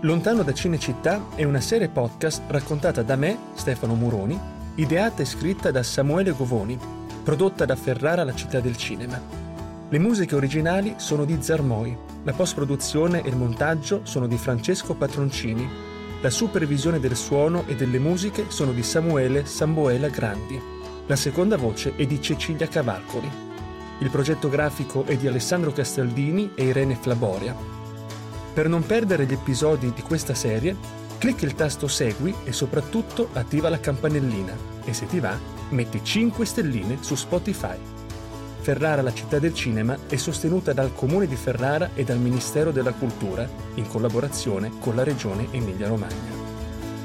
Lontano da Cinecittà è una serie podcast raccontata da me, Stefano Muroni, ideata e scritta da Samuele Govoni, prodotta da Ferrara La Città del Cinema. Le musiche originali sono di Zarmoi, la post-produzione e il montaggio sono di Francesco Patroncini, la supervisione del suono e delle musiche sono di Samuele Samboela Grandi, la seconda voce è di Cecilia Cavalcoli. Il progetto grafico è di Alessandro Castaldini e Irene Flaboria. Per non perdere gli episodi di questa serie, clicca il tasto Segui e soprattutto attiva la campanellina e se ti va, metti 5 stelline su Spotify. Ferrara La Città del Cinema è sostenuta dal Comune di Ferrara e dal Ministero della Cultura in collaborazione con la Regione Emilia-Romagna.